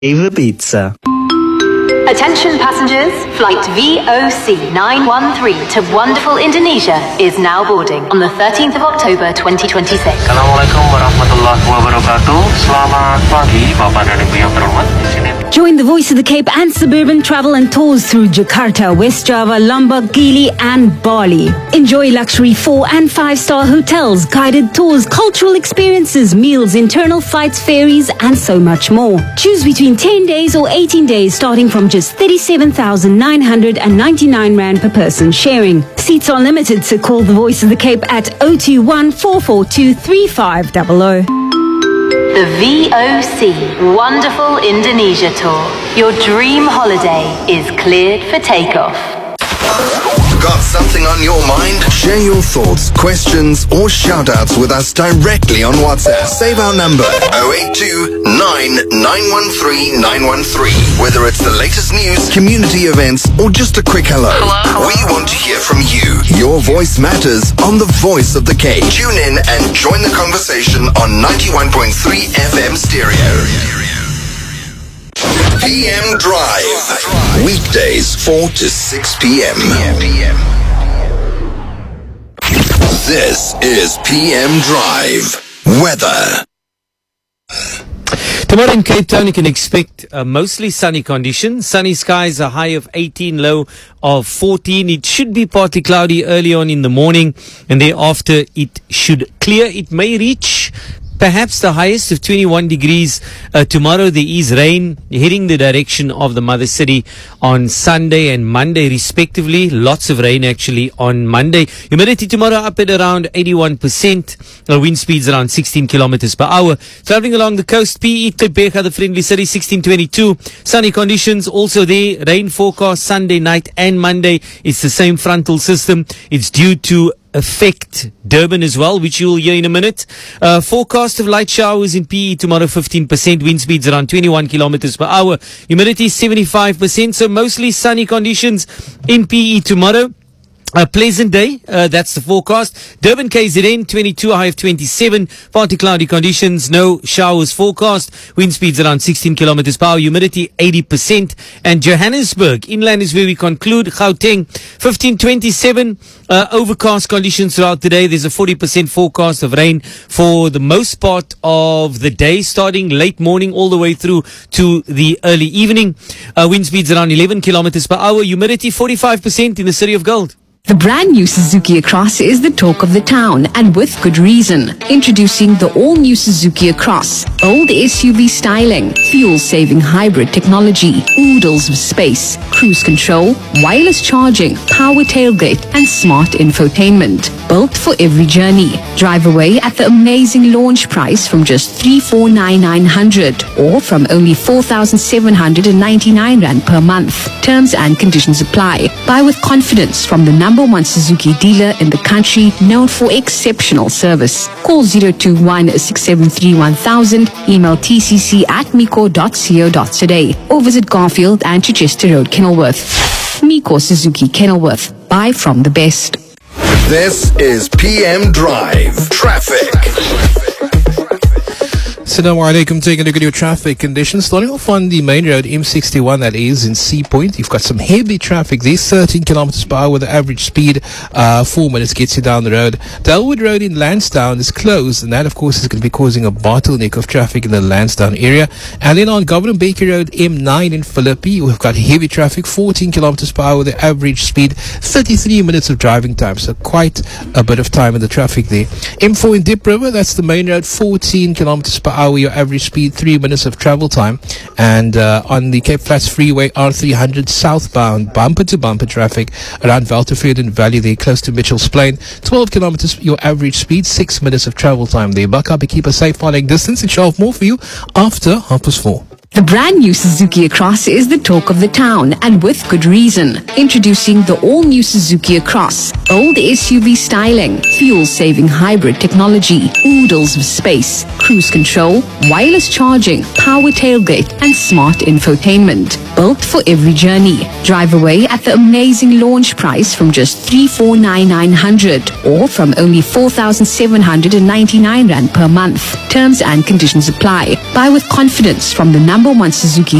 Eva Pizza. Attention passengers, flight VOC 913 to wonderful Indonesia is now boarding on the 13th of October 2026. Assalamualaikum warahmatullahi wabarakatuh. Selamat pagi, Bapak dan Ibu yang terhormat. Join the Voice of the Cape and Suburban Travel and Tours through Jakarta, West Java, Lombok, Gili and Bali. Enjoy luxury 4 and 5-star hotels, guided tours, cultural experiences, meals, internal flights, ferries and so much more. Choose between 10 days or 18 days starting from just 37,999 Rand per person sharing. Seats are limited, so call the Voice of the Cape at 021 442 3500. The VOC Wonderful Indonesia Tour. Your dream holiday is cleared for takeoff. Got something on your mind? Share your thoughts, questions, or shout-outs with us directly on WhatsApp. Save our number 082 913 913. Whether it's the latest news, community events, or just a quick hello. We want to hear from you. Your voice matters on the Voice of the Cape. Tune in and join the conversation on 91.3 FM stereo. PM Drive. Weekdays 4 to 6 p.m. This is PM Drive. Weather. Tomorrow in Cape Town, you can expect mostly sunny conditions. Sunny skies, a high of 18, low of 14. It should be partly cloudy early on in the morning, and thereafter it should clear. It may reach perhaps the highest of 21 degrees. Tomorrow there is rain heading the direction of the mother city on Sunday and Monday respectively. Lots of rain actually on Monday. Humidity tomorrow up at around 81%. Wind speeds around 16 kilometers per hour. Traveling along the coast, PE Tebega, the friendly city, 1622. Sunny conditions also there. Rain forecast Sunday night and Monday. It's the same frontal system. It's due to affect Durban as well, which you will hear in a minute. Forecast of light showers in PE tomorrow, 15%. Wind speeds around 21 kilometers per hour. Humidity 75%. So mostly sunny conditions in PE tomorrow. A pleasant day, that's the forecast. Durban KZN 22, high of 27. Partly cloudy conditions, no showers forecast. Wind speeds around 16 kilometers per hour. Humidity 80%. And Johannesburg, inland is where we conclude. Gauteng 1527. Overcast conditions throughout the day. There's a 40% forecast of rain for the most part of the day, starting late morning all the way through to the early evening. Wind speeds around 11 kilometers per hour. Humidity 45% in the city of Gold. The brand new Suzuki Across is the talk of the town, and with good reason. Introducing the all-new Suzuki Across. Old SUV styling, fuel-saving hybrid technology, oodles of space, cruise control, wireless charging, power tailgate, and smart infotainment. Built for every journey. Drive away at the amazing launch price from just 349,900 or from only 4,799 Rand per month. Terms and conditions apply. Buy with confidence from the number one Suzuki dealer in the country, known for exceptional service. Call 021-673-1000, email tcc@miko.co.za, or visit Garfield and Chichester Road, Kenilworth. Miko Suzuki Kenilworth. Buy from the best. This is PM Drive. Traffic. Assalamu alaikum. Taking a look at your traffic conditions. Starting off on the main road, M61, that is in Sea Point. You've got some heavy traffic. There's 13 kilometers per hour with the average speed. 4 minutes gets you down the road. Delwood Road in Lansdowne is closed, and that, of course, is going to be causing a bottleneck of traffic in the Lansdowne area. And then on Governor Baker Road, M9 in Philippi, we've got heavy traffic, 14 kilometers per hour with the average speed. 33 minutes of driving time, so quite a bit of time in the traffic there. M4 in Dip River, that's the main road, 14 kilometers per hour, your average speed, 3 minutes of travel time. And on the Cape Flats Freeway, R300 southbound, bumper to bumper traffic around Valterfield and Valley there, close to Mitchell's Plain. 12 kilometers your average speed, 6 minutes of travel time there. Buck up and keep a safe following distance, and show off more for you after 4:30. The brand new Suzuki Across is the talk of the town, and with good reason. Introducing the all-new Suzuki Across. Old SUV styling, fuel-saving hybrid technology, oodles of space, cruise control, wireless charging, power tailgate, and smart infotainment. Built for every journey. Drive away at the amazing launch price from just 349,900 or from only 4,799 Rand per month. Terms and conditions apply. Buy with confidence from the #1 Suzuki